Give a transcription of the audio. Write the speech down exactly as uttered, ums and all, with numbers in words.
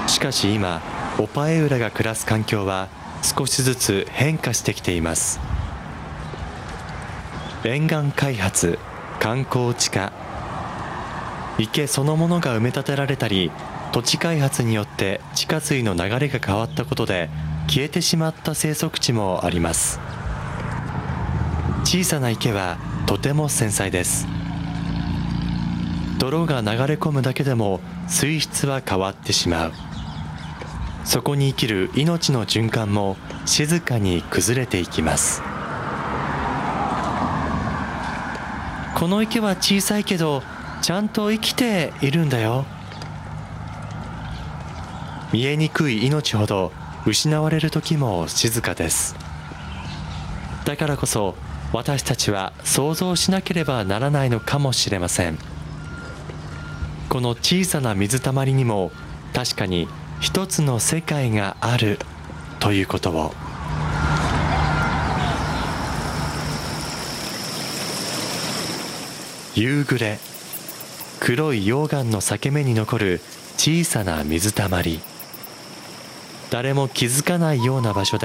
しかし今、オパエウラが暮らす環境は少しずつ変化してきています。沿岸開発、観光地化、池そのものが埋め立てられたり、土地開発によって地下水の流れが変わったことで消えてしまった生息地もあります。小さな池はとても繊細です。泥が流れ込むだけでも水質は変わってしまう。そこに生きる命の循環も静かに崩れていきます。この池は小さいけどちゃんと生きているんだよ。見えにくい命ほど失われる時も静かです。だからこそ私たちは想像しなければならないのかもしれません。この小さな水たまりにも確かに一つの世界があるということを。夕暮れ、黒い溶岩の裂け目に残る小さな水たまり。誰も気づかないような場所で